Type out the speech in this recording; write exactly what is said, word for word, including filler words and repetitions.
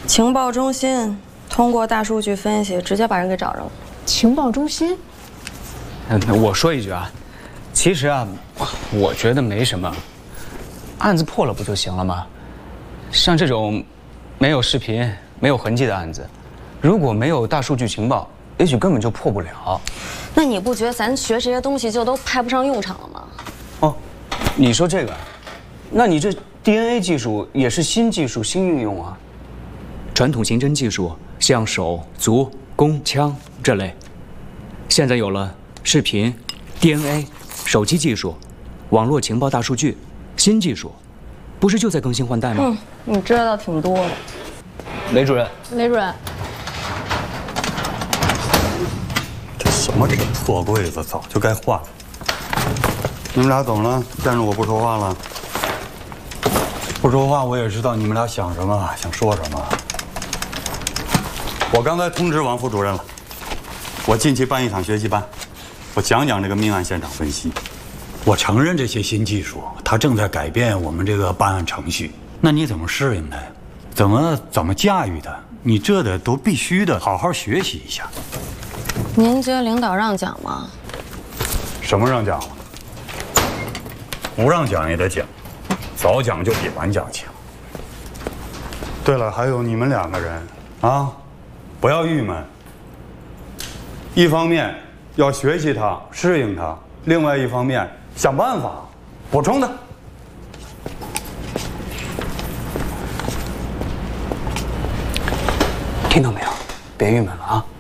情报中心通过大数据分析，直接把人给找着了。 情报中心？ 嗯，我说一句啊，其实啊，我觉得没什么，案子破了不就行了吗？像这种没有视频、没有痕迹的案子，如果没有大数据情报，也许根本就破不了。 那你不觉得咱学这些东西就都派不上用场了吗？ 哦，你说这个，那你这 D N A 技术也是新技术、新应用啊。传统刑侦技术像手、足、弓、枪这类，现在有了视频、D N A、手机技术、网络情报大数据，新技术，不是就在更新换代吗？ 嗯，你知道挺多的。 雷主任， 雷主任， 这什么这个破柜子，早就该换了。你们俩怎么了？见着我不说话了？不说话，我也知道你们俩想什么，想说什么。我刚才通知王副主任了，我近期办一场学习班，我讲讲这个命案现场分析。我承认这些新技术，它正在改变我们这个办案程序。那你怎么适应它呀？怎么怎么驾驭它？你这得都必须的好好学习一下。 您觉得领导让讲吗？ 什么让讲了？不让讲也得讲，早讲就比晚讲强。对了，还有你们两个人啊，不要郁闷。一方面要学习它、适应它，另外一方面想办法补充它。 听到没有？别郁闷了啊！